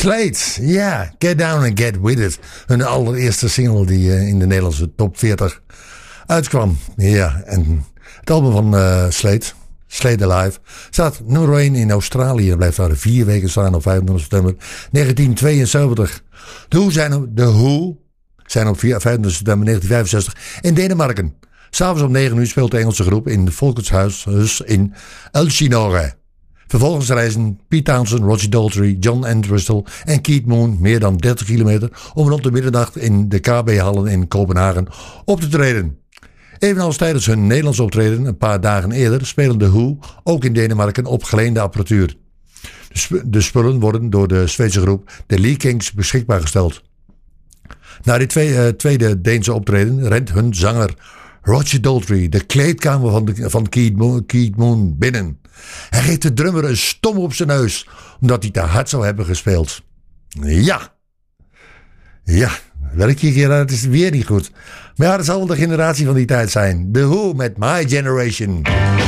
Slade, ja, Get Down and Get With It. Hun allereerste single die in de Nederlandse top 40 uitkwam. Ja, en het album van Slade Alive, staat nummer 1 in Australië. Blijft daar 4 weken staan op 25 september 1972. De Who zijn op 25 september 1965 in Denemarken. S'avonds om 9 uur speelt de Engelse groep in de Volkshuis in Elsinore. Vervolgens reizen Pete Townsend, Roger Daltrey, John Entwistle en Keith Moon meer dan 30 kilometer om rond de middernacht in de KB-hallen in Kopenhagen op te treden. Evenals tijdens hun Nederlands optreden een paar dagen eerder spelen de Who ook in Denemarken op geleende apparatuur. De spullen worden door de Zweedse groep The Lee Kings beschikbaar gesteld. Na dit tweede Deense optreden rent hun zanger Roger Daltrey de kleedkamer van Keith Moon binnen. Hij geeft de drummer een stom op zijn neus, omdat hij te hard zou hebben gespeeld. Ja, welke keer het is weer niet goed. Maar ja, dat zal wel de generatie van die tijd zijn. The Who met My Generation.